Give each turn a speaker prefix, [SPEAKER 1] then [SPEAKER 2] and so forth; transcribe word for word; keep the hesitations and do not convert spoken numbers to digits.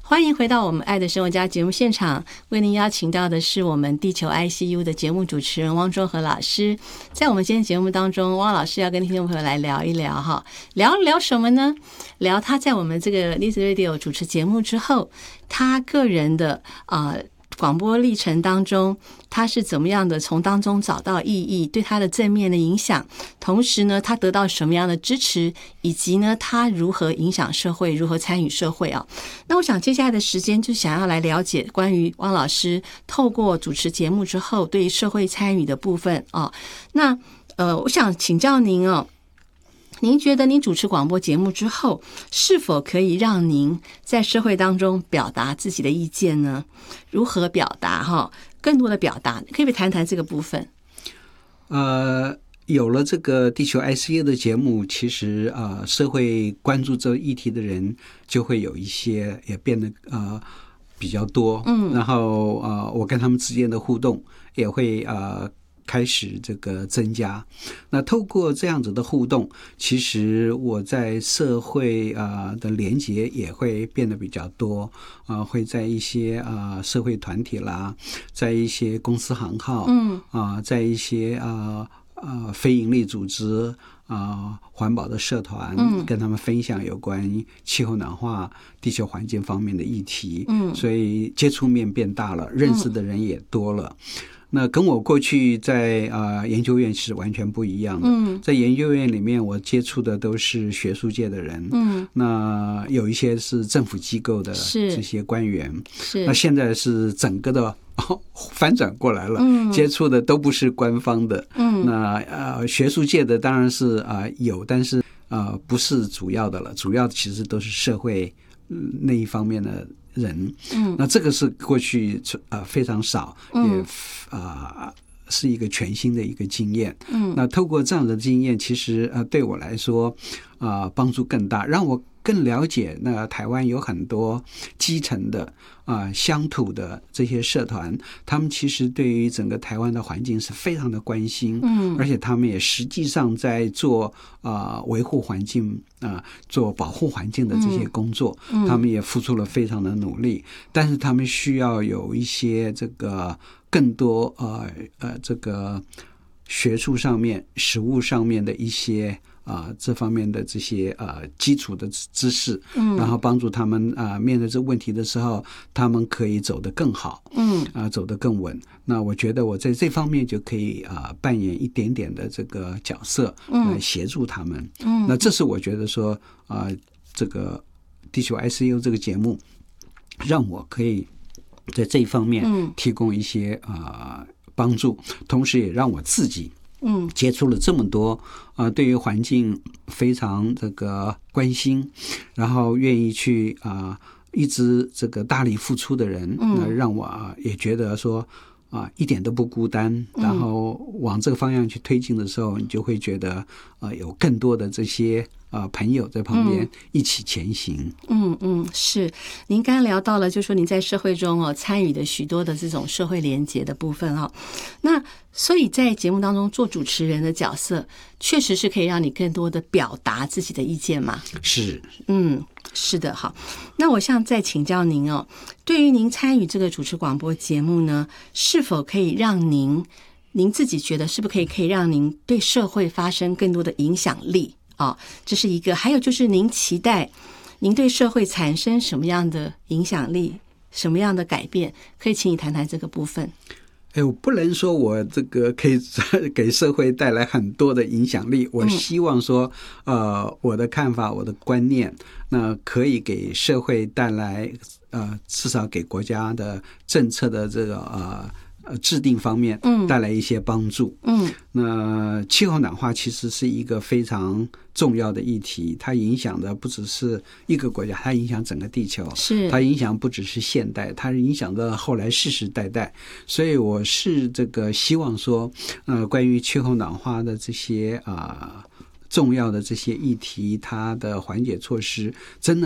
[SPEAKER 1] 欢迎回到我们爱的生活家节目现场，为您邀请到的是我们地球 I C U 的节目主持人汪中和老师。在我们今天节目当中，汪老师要跟听众朋友来聊一聊哈，聊聊什么呢？聊他在我们这个 Liz Radio 主持节目之后，他个人的啊、呃广播历程当中，他是怎么样的从当中找到意义，对他的正面的影响，同时呢，他得到什么样的支持，以及呢，他如何影响社会，如何参与社会啊？那我想接下来的时间就想要来了解关于汪老师透过主持节目之后对社会参与的部分啊。那呃，我想请教您哦。您觉得您主持广播节目之后，是否可以让您在社会当中表达自己的意见呢？如何表达哈？更多的表达，可以不可以谈谈这个部分？
[SPEAKER 2] 呃，有了这个地球 I C U 的节目，其实啊、呃，社会关注这个议题的人就会有一些也变得呃比较多，嗯，然后呃，我跟他们之间的互动也会呃。开始这个增加，那透过这样子的互动，其实我在社会啊的连结也会变得比较多啊，会在一些啊社会团体啦，在一些公司行号，嗯啊，在一些啊啊非营利组织啊环保的社团，嗯，跟他们分享有关气候暖化、地球环境方面的议题，嗯，所以接触面变大了，认识的人也多了。那跟我过去在啊、呃、研究院是完全不一样的。嗯，在研究院里面，我接触的都是学术界的人。嗯，那有一些是政府机构的这些官员。是，那现在是整个的、哦、翻转过来了。嗯，接触的都不是官方的。嗯，那呃学术界的当然是啊、呃、有，但是啊、呃、不是主要的了，主要的其实都是社会、呃、那一方面的人。嗯，那这个是过去呃非常少，也啊、呃、是一个全新的一个经验。嗯，那透过这样的经验，其实呃对我来说啊、呃、帮助更大，让我更了解那台湾有很多基层的啊、呃、乡土的这些社团，他们其实对于整个台湾的环境是非常的关心。嗯，而且他们也实际上在做啊、呃、维护环境啊、呃、做保护环境的这些工作。嗯，他们也付出了非常的努力，但是他们需要有一些这个更多呃呃这个学术上面、实务上面的一些啊、呃，这方面的这些呃基础的知识，嗯，然后帮助他们啊、呃、面对这个问题的时候，他们可以走得更好，嗯，啊、呃、走得更稳。那我觉得我在这方面就可以啊、呃、扮演一点点的这个角色，嗯，来协助他们。嗯，那这是我觉得说啊、呃、这个地球 I C U 这个节目让我可以在这一方面提供一些啊、呃、帮助，同时也让我自己。嗯，接触了这么多啊、呃，对于环境非常这个关心，然后愿意去啊、呃、一直这个大力付出的人，嗯，那让我、啊、也觉得说啊、呃、一点都不孤单。然后往这个方向去推进的时候，你就会觉得啊、呃、有更多的这些啊、呃、朋友在旁边一起前行。
[SPEAKER 1] 嗯嗯，是。您刚刚聊到了，就是说您在社会中哦参与的许多的这种社会连结的部分哦，那。所以在节目当中做主持人的角色，确实是可以让你更多的表达自己的意见嘛？
[SPEAKER 2] 是，
[SPEAKER 1] 嗯，是的。好，那我想再请教您哦，对于您参与这个主持广播节目呢，是否可以让您，您自己觉得是不是可以可以让您对社会发生更多的影响力啊、哦？这是一个。还有就是您期待您对社会产生什么样的影响力，什么样的改变？可以请你谈谈这个部分。
[SPEAKER 2] 哎，我不能说我这个可以给社会带来很多的影响力。我希望说，呃，我的看法、我的观念，那可以给社会带来，呃，至少给国家的政策的这个呃呃制定方面，带来一些帮助。嗯，那气候暖化其实是一个非常重要的议题，它影响的不只是一个国家，它影响整个地球。是，它影响不只是现代，它影响到后来世世代代。所以我是这个希望说，呃，关于气候暖化的这些啊、呃、重要的这些议题，它的缓解措施真的